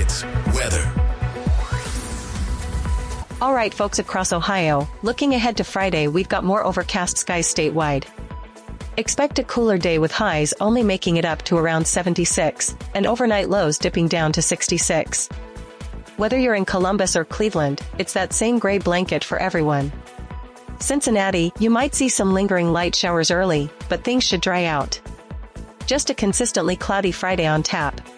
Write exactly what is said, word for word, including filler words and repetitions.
Sports weather. All right, folks across Ohio, looking ahead to Friday, we've got more overcast skies statewide. Expect a cooler day with highs only making it up to around seventy-six, and overnight lows dipping down to sixty-six. Whether you're in Columbus or Cleveland, it's that same gray blanket for everyone. Cincinnati, you might see some lingering light showers early, but things should dry out. Just a consistently cloudy Friday on tap,